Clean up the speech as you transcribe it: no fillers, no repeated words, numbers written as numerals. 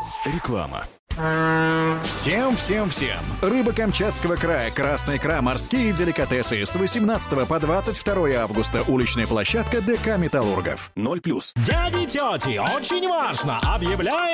Реклама. Всем! Рыба Камчатского края, красная икра, морские деликатесы с 18 по 22 августа. Уличная площадка ДК «Металлургов». 0+. Дяди, тети, очень важно! Объявляем